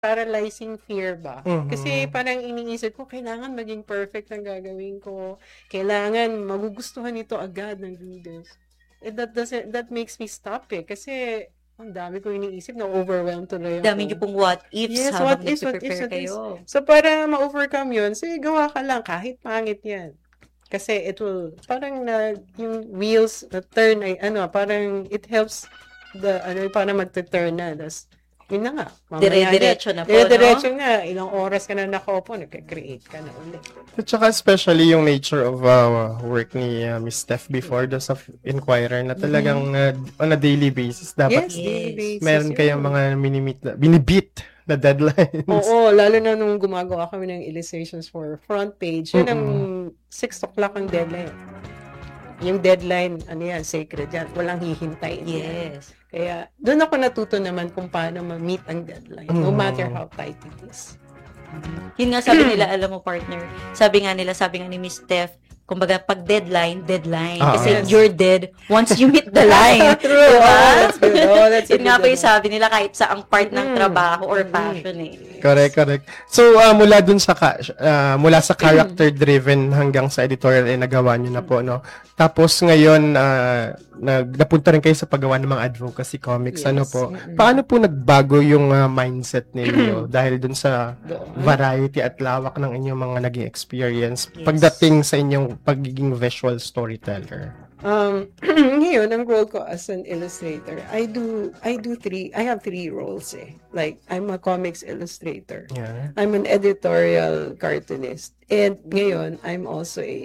paralyzing fear ba? Kasi Mhm. parang iniisip ko, kailangan maging perfect ang gagawin ko. Kailangan magugustuhan ito agad ng readers. That makes me stop eh. Kasi ang dami ko iniisip, na-overwhelm tuloy Dami niyo ako. pong what ifs Yes, habang what ifs, nagpe-prepare what ifs. kayo. So, para ma-overcome yun, sige, gawa ka lang, kahit pangit yan. Kasi it will, parang yung wheels na turn, ay, parang it helps parang magte-turn na. Tas, yun na nga, mamaya Dire-diretso na po, dire-diretso no? na, ilang oras ka na nakaupo, nagka-create ka na ulit. At saka especially yung nature of work ni Miss Steph before the sa Inquirer na talagang on a daily basis dapat Yes, daily basis. meron kayong mga binibit na deadlines. Oo, lalo na nung gumagawa kami ng illustrations for front page, yun ang 6 o'clock ang deadline. Yung deadline, sacred yan. Walang hihintayin. Yes. Kaya, doon ako natuto naman kung paano ma-meet ang deadline. No matter how tight it is. Yun nga sabi nila, alam mo partner, sabi nga ni Miss Steph, kumbaga pag deadline. Kasi Yes. you're dead once you hit the line. True. Diba? That's good. That's a Yun nga good pa yung one. sabi nila kahit sa ang part ng trabaho or passion eh. Correct. So mula dun sa mula sa character driven hanggang sa editorial nagawa niyo na po, no. Tapos ngayon napunta rin kayo sa paggawa ng mga advocacy comics, Yes. ano po. Paano po nagbago yung mindset ninyo dahil dun sa variety at lawak ng inyong mga naging experience pagdating sa inyong pagiging visual storyteller? Ngayon, ang role ko as an illustrator, I have 3 roles eh. Like, I'm a comics illustrator. Yeah. I'm an editorial cartoonist. And ngayon, I'm also a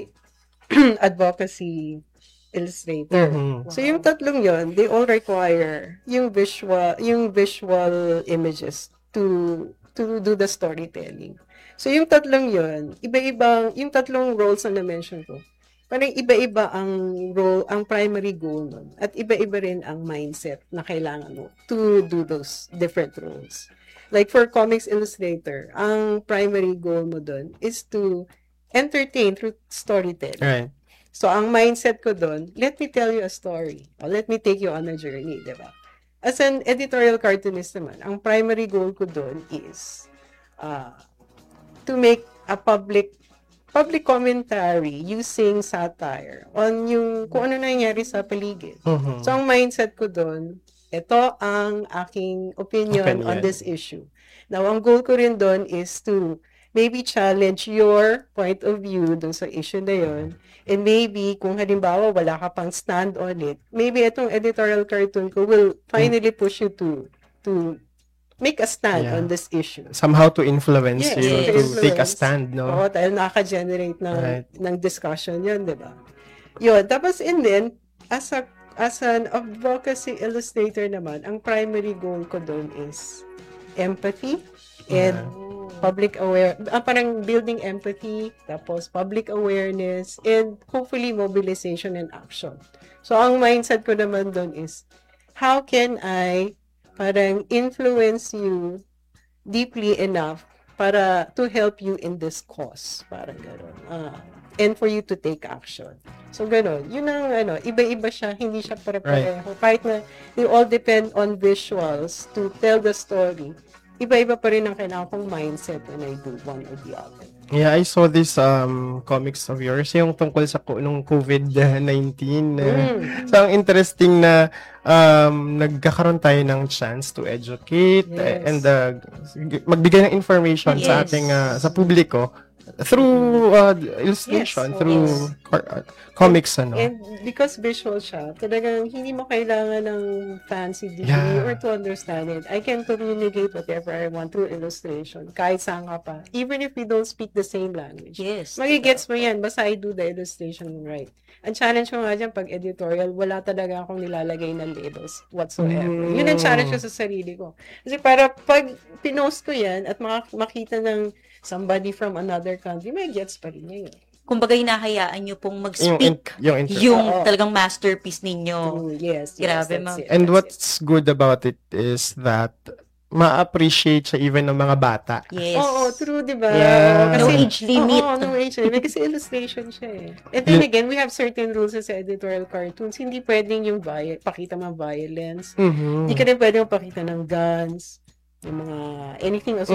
advocacy illustrator. So, yung tatlong yon, they all require yung visual images to do the storytelling. So, yung tatlong yon, yung tatlong roles na na-mention ko, parang iba-iba ang role, ang primary goal nun. At iba-iba rin ang mindset na kailangan mo to do those different roles. Like for comics illustrator, ang primary goal mo dun is to entertain through storytelling. Right. So, ang mindset ko dun, let me tell you a story. Or let me take you on a journey, di ba? As an editorial cartoonist naman, ang primary goal ko dun is to make a public commentary using satire on yung kung ano nangyari sa paligid. So, ang mindset ko doon, ito ang aking opinion on this issue. Now, ang goal ko rin doon is to maybe challenge your point of view doon sa issue na yun. And maybe, kung halimbawa wala ka pang stand on it, maybe itong editorial cartoon ko will finally push you to make a stand on this issue. Somehow to influence you to take a stand, no? Oo, dahil nakaka-generate ng discussion yun, di ba? Yun, tapos and then, as an advocacy illustrator naman, ang primary goal ko doon is empathy and public parang building empathy, tapos public awareness, and hopefully mobilization and action. So, ang mindset ko naman doon is, how can I parang influence you deeply enough para to help you in this cause. Parang gano'n. And for you to take action. So, gano'n. Yun ang, iba-iba siya. Hindi siya pare-pareho. Right. Kahit na they all depend on visuals to tell the story, iba-iba pa rin ang kailangan kong mindset when I do one or the other. Yeah, I saw this comics of yours, yung tungkol sa nung COVID-19. So, ang interesting na nagkakaroon tayo ng chance to educate and magbigay ng information sa ating sa publiko through illustration, through comics, ano. And because visual siya, talagang hindi mo kailangan ng fancy degree or to understand it. I can communicate whatever I want through illustration. Kahit saan ka pa. Even if we don't speak the same language. Yes. Magigets mo yan. Basta I do the illustration right. Ang challenge ko nga dyan, pag editorial, wala talaga akong nilalagay na labels whatsoever. Yun ang challenge ko sa sarili ko. Kasi para pag pinost ko yan at makita ng somebody from another country, may gets pa rin ngayon. Kumbaga hinahayaan nyo pong mag-speak yung talagang masterpiece ninyo. Yes. Grabe, ma'am. And what's good about it is that ma-appreciate siya even ng mga bata. Yes. Oo, true, di ba? Yeah. No age limit. No age limit. Kasi illustration siya eh. And then again, we have certain rules sa editorial cartoons. Hindi pwedeng yung pakita ng violence. Hindi ka rin pwedeng pakita ng guns. yung mga anything